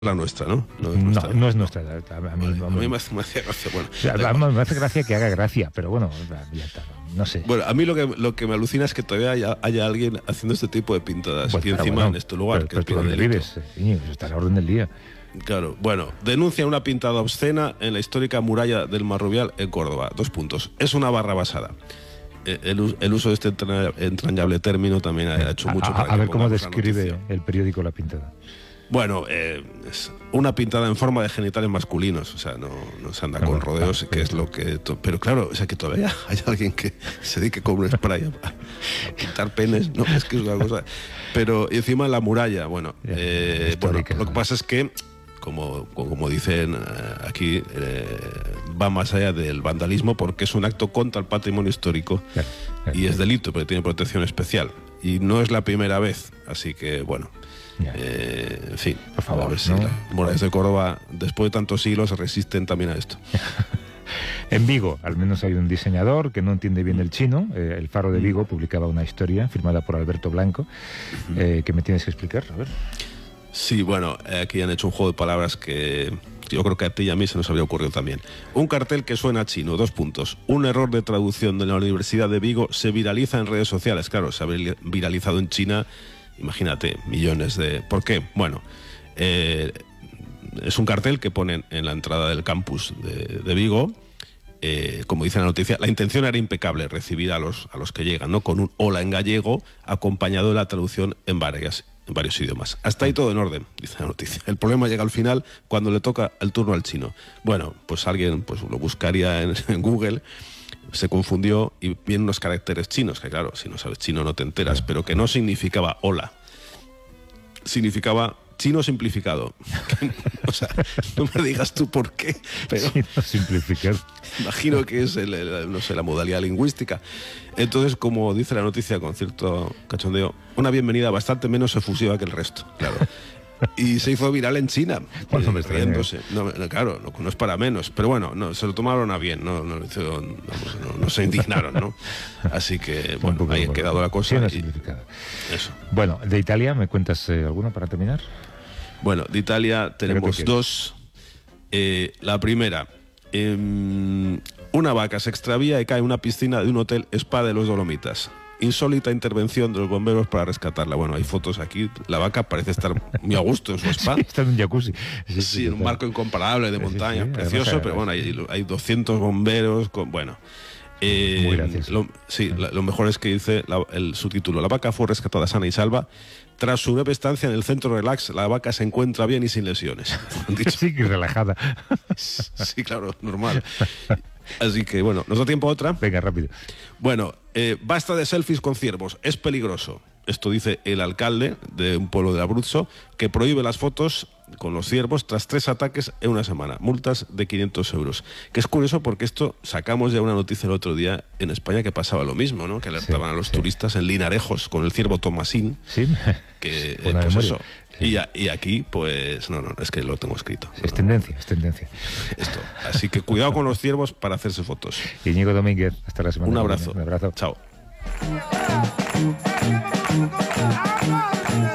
la nuestra, ¿no? No es nuestra. A mí me hace gracia. Bueno, o sea, me hace gracia que haga gracia, pero bueno, ya está, no sé. Bueno, a mí lo que me alucina es que todavía haya alguien haciendo este tipo de pintadas. Pues, y encima en este lugar, pero que es ¿dónde vives? Eso está a la orden del día. Claro, bueno, denuncia una pintada obscena en la histórica muralla del Marrubial en Córdoba. 2 puntos. Es una barra basada. El uso de este entrañable término también ha hecho mucho para a ver cómo describe el periódico la pintada. Bueno, es una pintada en forma de genitales masculinos, o sea, no se anda con rodeos, que es lo que... Pero claro, o sea, que todavía hay alguien que se dedique con un spray a pintar penes, ¿no? Es que es una cosa... Pero encima la muralla, bueno, lo que pasa es que, como dicen aquí, va más allá del vandalismo porque es un acto contra el patrimonio histórico y es delito, pero tiene protección especial. Y no es la primera vez, así que, bueno... en fin, por favor, a ver si ¿no? las murallas de Córdoba, después de tantos siglos, resisten también a esto. En Vigo, al menos hay un diseñador que no entiende bien el chino. El Faro de Vigo publicaba una historia firmada por Alberto Blanco, que me tienes que explicar, a ver. Sí, bueno, aquí han hecho un juego de palabras que yo creo que a ti y a mí se nos habría ocurrido también. Un cartel que suena chino, 2 puntos. Un error de traducción de la Universidad de Vigo se viraliza en redes sociales. Claro, se ha viralizado en China. Imagínate, millones de... ¿Por qué? Bueno, es un cartel que ponen en la entrada del campus de Vigo. Como dice la noticia, la intención era impecable, recibir a los que llegan, ¿no? Con un hola en gallego, acompañado de la traducción en varios idiomas. Hasta ahí todo en orden, dice la noticia. El problema llega al final, cuando le toca el turno al chino. Bueno, pues alguien lo buscaría en Google... Se confundió y vienen unos caracteres chinos, que claro, si no sabes chino no te enteras, pero que no significaba hola. Significaba chino simplificado. O sea, no me digas tú por qué, pero... Chino simplificado. Imagino que es, no sé, la modalidad lingüística. Entonces, como dice la noticia con cierto cachondeo, una bienvenida bastante menos efusiva que el resto, claro. Y se hizo viral en China, riéndose. Claro, no es para menos. Pero bueno, se lo tomaron a bien, no se indignaron, ¿no? Así que, bueno, ahí ha quedado la cosa. Eso. Bueno, ¿de Italia me cuentas alguna para terminar? Bueno, de Italia tenemos 2. La primera, una vaca se extravía y cae en una piscina de un hotel spa de los Dolomitas. Insólita intervención de los bomberos para rescatarla. Bueno, hay fotos aquí. La vaca parece estar muy a gusto en su spa. Sí, está en un jacuzzi. Sí, en un marco incomparable de montaña, precioso, pero bueno, hay 200 bomberos. Bueno, muy gracioso. Lo mejor es que dice el subtítulo: la vaca fue rescatada sana y salva. Tras su breve estancia en el centro relax, la vaca se encuentra bien y sin lesiones. Sí, que relajada. Sí, claro, normal. Así que, bueno, ¿nos da tiempo a otra? Venga, rápido. Bueno, basta de selfies con ciervos, es peligroso. Esto dice el alcalde de un pueblo de Abruzzo, que prohíbe las fotos con los ciervos tras 3 ataques en una semana. Multas de 500 euros. Que es curioso porque esto sacamos ya una noticia el otro día en España que pasaba lo mismo, ¿no? Que alertaban a los turistas en Linarejos con el ciervo Tomasín. Sí. Que, pues eso. Sí. Y aquí, pues, no, es que lo tengo escrito. Es tendencia. Esto. Así que cuidado con los ciervos para hacerse fotos. Íñigo Domínguez, hasta la semana. Un abrazo. Un abrazo. Chao.